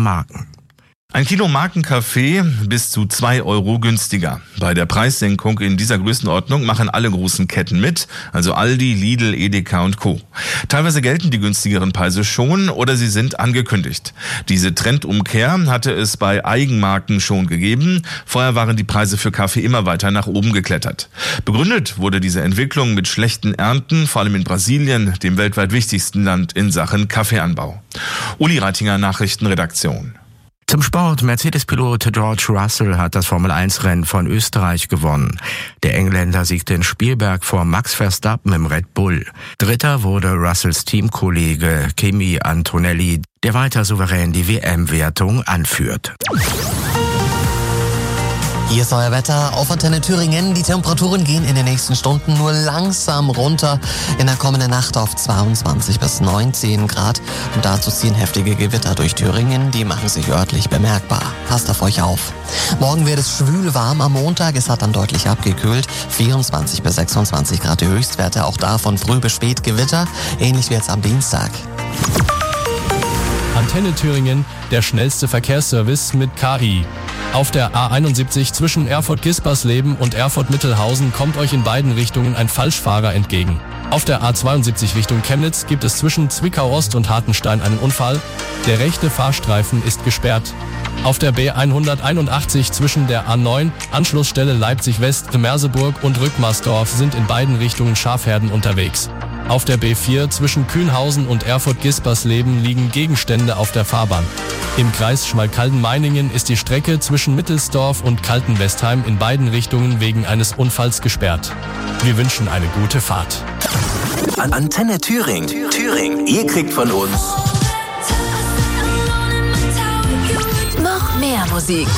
Marken. Ein Kilo Markenkaffee bis zu 2 Euro günstiger. Bei der Preissenkung in dieser Größenordnung machen alle großen Ketten mit, also Aldi, Lidl, Edeka und Co. Teilweise gelten die günstigeren Preise schon oder sie sind angekündigt. Diese Trendumkehr hatte es bei Eigenmarken schon gegeben. Vorher waren die Preise für Kaffee immer weiter nach oben geklettert. Begründet wurde diese Entwicklung mit schlechten Ernten, vor allem in Brasilien, dem weltweit wichtigsten Land in Sachen Kaffeeanbau. Uli Reitinger, Nachrichtenredaktion. Zum Sport. Mercedes-Pilot George Russell hat das Formel-1-Rennen von Österreich gewonnen. Der Engländer siegte in Spielberg vor Max Verstappen im Red Bull. Dritter wurde Russells Teamkollege Kimi Antonelli, der weiter souverän die WM-Wertung anführt. Hier ist euer Wetter auf Antenne Thüringen. Die Temperaturen gehen in den nächsten Stunden nur langsam runter. In der kommenden Nacht auf 22 bis 19 Grad. Und dazu ziehen heftige Gewitter durch Thüringen. Die machen sich örtlich bemerkbar. Passt auf euch auf. Morgen wird es schwül warm am Montag. Es hat dann deutlich abgekühlt. 24 bis 26 Grad die Höchstwerte. Auch da von früh bis spät Gewitter. Ähnlich wie jetzt am Dienstag. Antenne Thüringen, der schnellste Verkehrsservice mit KI. Auf der A71 zwischen Erfurt-Gispersleben und Erfurt-Mittelhausen kommt euch in beiden Richtungen ein Falschfahrer entgegen. Auf der A72 Richtung Chemnitz gibt es zwischen Zwickau-Ost und Hartenstein einen Unfall. Der rechte Fahrstreifen ist gesperrt. Auf der B181 zwischen der A9, Anschlussstelle Leipzig-West, Merseburg und Rückmarsdorf sind in beiden Richtungen Schafherden unterwegs. Auf der B4 zwischen Kühnhausen und Erfurt-Gispersleben liegen Gegenstände auf der Fahrbahn. Im Kreis Schmalkalden-Meiningen ist die Strecke zwischen Mittelsdorf und Kaltenwestheim in beiden Richtungen wegen eines Unfalls gesperrt. Wir wünschen eine gute Fahrt. Antenne Thüringen. Ihr kriegt von uns noch mehr Musik.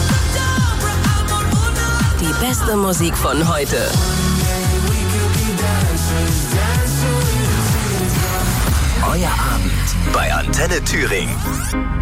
Die beste Musik von heute. Euer Abend bei Antenne Thüringen.